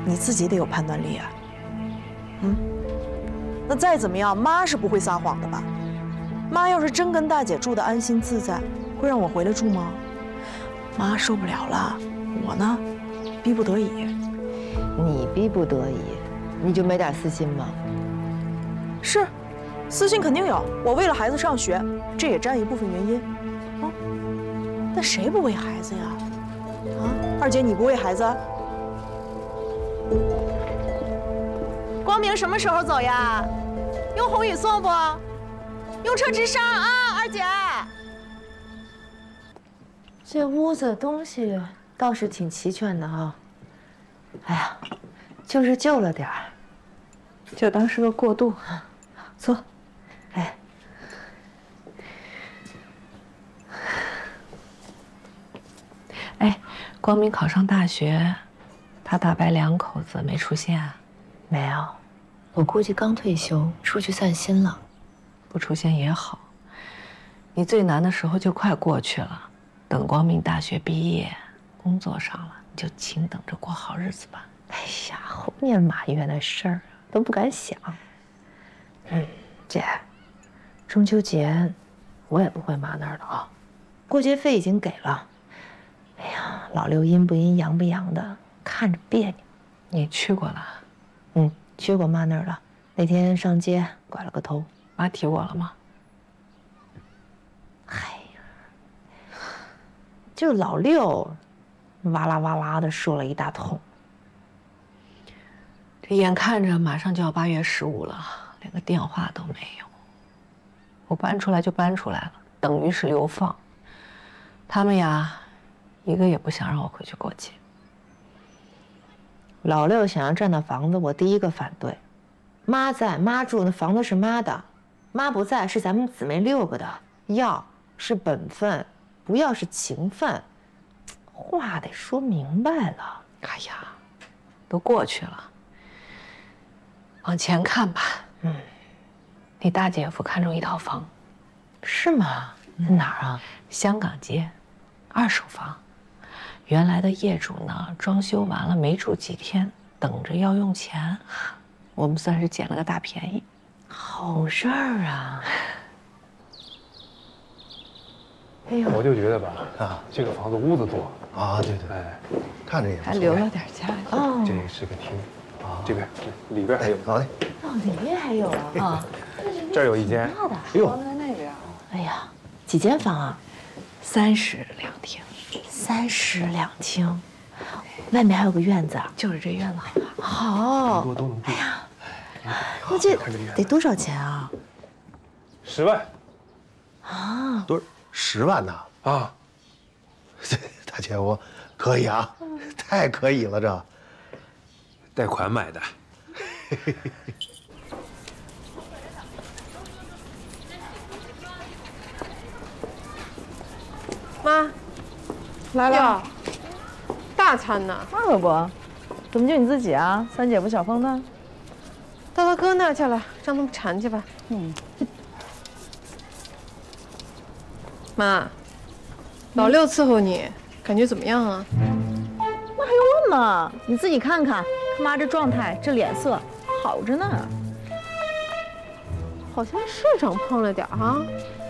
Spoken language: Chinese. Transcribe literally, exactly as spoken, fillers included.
你自己得有判断力啊。嗯，那再怎么样，妈是不会撒谎的吧？妈要是真跟大姐住得安心自在，会让我回来住吗？妈受不了了，我呢，逼不得已。 你逼不得已，你就没点私心吗？ 是，私心肯定有。我为了孩子上学，这也占一部分原因。啊，但谁不为孩子呀？啊，二姐你不为孩子？光明什么时候走呀？用红雨送不？用车直上啊，二姐。 这屋子东西倒是挺齐全的哈。哎呀，就是旧了点儿，就当是个过渡。坐，哎，哎，光明考上大学，他大白两口子没出现啊？没有，我估计刚退休，出去散心了。不出现也好，你最难的时候就快过去了。等光明大学毕业，工作上了，你就请等着过好日子吧。哎呀，猴年马月的事儿都不敢想。嗯，姐，中秋节我也不回妈那儿了啊，过节费已经给了。哎呀，老六阴不阴阳不阳的，看着别扭。你去过了？嗯，去过妈那儿了。那天上街拐了个头，妈提我了吗？哎呀，就老六，哇啦哇啦的说了一大通。这眼看着马上就要八月十五了，连个电话都没有。我搬出来就搬出来了，等于是流放。他们呀，一个也不想让我回去过节。老六想要占那房子，我第一个反对。妈在，妈住，那房子是妈的；妈不在，是咱们姊妹六个的。要是本分，不要是情分，话得说明白了。哎呀，都过去了，往前看吧。嗯，你大姐夫看中一套房，是吗？在哪儿啊？香港街，二手房。原来的业主呢，装修完了没住几天，等着要用钱，我们算是捡了个大便宜。好事儿啊！哎呦， 我就觉得吧，啊，这个房子屋子多啊，对对，哎，看着也不错， 还留了点家具。 哦，这是个厅，啊，这边里边还有， 好嘞。 哦，里面还有啊！啊， 这儿有一间。 大的， 哎呦， 在那边。哎呀，几间房啊？三室两厅。三室两厅，外面还有个院子，就是这院子好。好， 多都能住。 哎呀，那这得多少钱啊？ 十万。 啊， 多十万呐！ 啊， 这大姐夫可以啊，太可以了这。 贷款买的。 妈， 来了， 大餐呢？ 那可不，怎么就你自己啊？三姐夫、小峰呢？ 到他哥那儿去了，让他们馋去吧。 嗯。 妈，老六伺候你，感觉怎么样啊？ 那还用问吗？你自己看看，他妈这状态，这脸色，好着呢。 好像是长胖了点儿哈。